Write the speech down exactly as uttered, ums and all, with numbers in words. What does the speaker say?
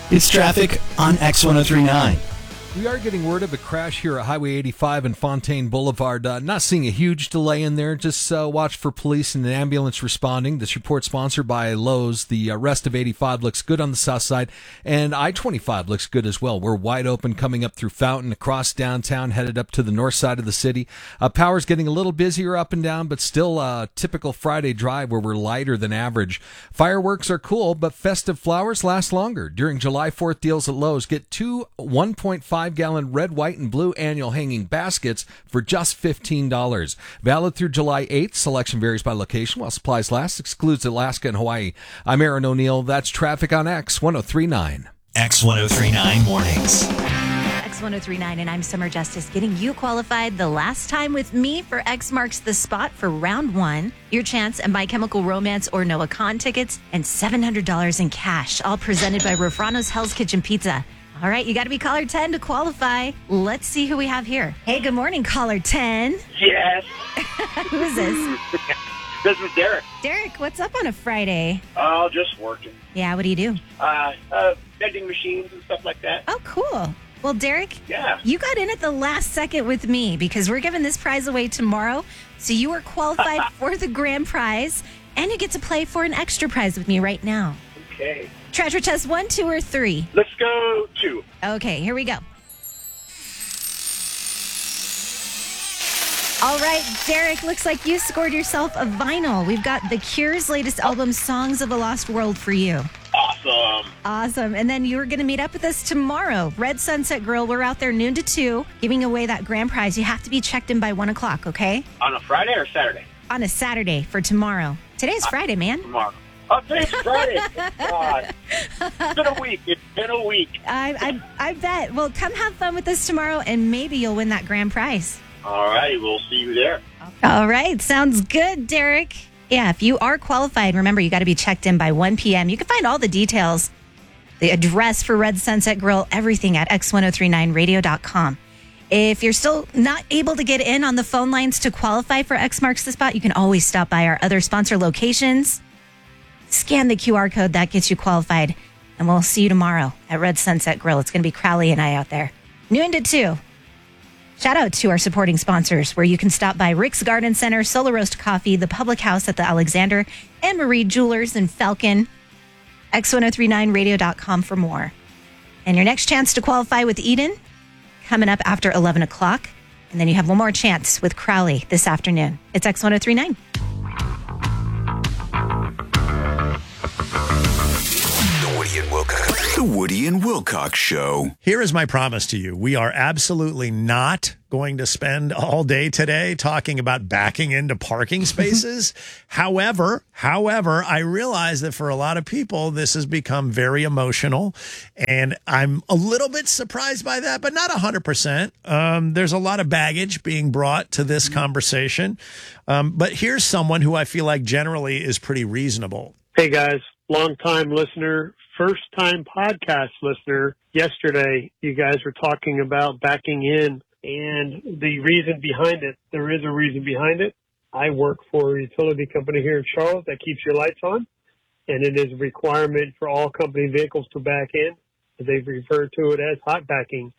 It's traffic on X ten thirty-nine. We are getting word of a crash here at Highway eighty-five and Fontaine Boulevard. Uh, not seeing a huge delay in there. Just uh, watch for police and an ambulance responding. This report sponsored by Lowe's. The uh, rest of eighty-five looks good on the south side, and I twenty-five looks good as well. We're wide open coming up through Fountain, across downtown, headed up to the north side of the city. Uh, power's getting a little busier up and down, but still a typical Friday drive where we're lighter than average. Fireworks are cool, but festive flowers last longer. During July fourth deals at Lowe's, get two one point five gallon red, white, and blue annual hanging baskets for just fifteen dollars. Valid through July eighth. Selection varies by location while supplies last. Excludes Alaska and Hawaii. I'm Aaron O'Neill. That's traffic on X ten thirty-nine. X ten thirty-nine mornings. X ten thirty-nine, and I'm Summer Justice, getting you qualified the last time with me for X Marks the Spot for round one. Your chance at My Chemical Romance or Noah Kahn tickets and seven hundred dollars in cash, all presented by Rafrano's Hell's Kitchen Pizza. All right, you got to be caller ten to qualify. Let's see who we have here. Hey, good morning, caller ten. Yes. Who is this? This is Derek. Derek, what's up on a Friday? Oh, just working. Yeah, what do you do? Uh, uh, vending machines and stuff like that. Oh, cool. Well, Derek, Yeah. you got in at the last second with me because we're giving this prize away tomorrow. So you are qualified for the grand prize, and you get to play for an extra prize with me right now. Okay. Treasure chest one, two, or three? Let's go two. Okay, here we go. All right, Derek, looks like you scored yourself a vinyl. We've got The Cure's latest album, Songs of a Lost World, for you. Awesome. Awesome. And then you're going to meet up with us tomorrow. Red Sunset Grill, we're out there noon to two, giving away that grand prize. You have to be checked in by one o'clock, okay? On a Friday or Saturday? On a Saturday for tomorrow. Today's Friday, man. Tomorrow. Oh, today's Friday. God. It's been a week. It's been a week. I, I, I bet. Well, come have fun with us tomorrow, and maybe you'll win that grand prize. All right. We'll see you there. All right. Sounds good, Derek. Yeah, if you are qualified, remember, you got to be checked in by one p.m. You can find all the details, the address for Red Sunset Grill, everything at x ten thirty-nine radio dot com. If you're still not able to get in on the phone lines to qualify for X Marks the Spot, you can always stop by our other sponsor locations. Scan the Q R code. That gets you qualified. And we'll see you tomorrow at Red Sunset Grill. It's going to be Crowley and I out there. Noon to two. Shout out to our supporting sponsors, where you can stop by Rick's Garden Center, Solar Roast Coffee, the Public House at the Alexander, and Marie Jewelers in Falcon. x ten thirty-nine radio dot com for more. And your next chance to qualify with Eden coming up after eleven o'clock. And then you have one more chance with Crowley this afternoon. It's X ten thirty-nine. Woody and Wilcox. The Woody and Wilcox Show. Here is my promise to you. We are absolutely not going to spend all day today talking about backing into parking spaces. however, however, I realize that for a lot of people, this has become very emotional, and I'm a little bit surprised by that, but not one hundred percent. Um, there's a lot of baggage being brought to this conversation. Um, but here's someone who I feel like generally is pretty reasonable. Hey, guys. Long-time listener, first-time podcast listener. Yesterday, you guys were talking about backing in, and the reason behind it, there is a reason behind it. I work for a utility company here in Charlotte that keeps your lights on, and it is a requirement for all company vehicles to back in. They refer to it as hot backing.